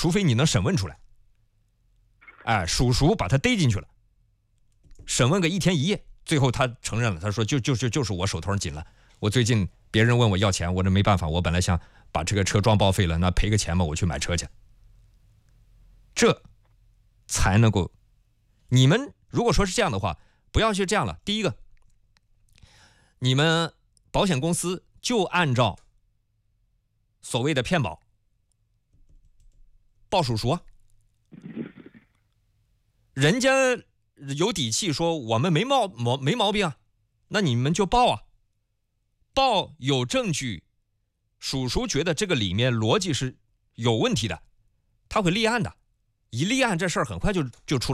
除非你能审问出来。哎，叔叔把他逮进去了，审问个1天1夜，最后他承认了，他说就是我手头紧了，我最近别人问我要钱，我这没办法，我本来想把这个车撞报废了，那赔个钱嘛，我去买车去。这才能够，你们如果说是这样的话，不要去这样了。第一个，你们保险公司就按照所谓的骗保报叔叔啊，人家有底气说我们没毛病啊，那你们就报啊，报有证据，叔叔觉得这个里面逻辑是有问题的，他会立案的，一立案这事儿很快就出来。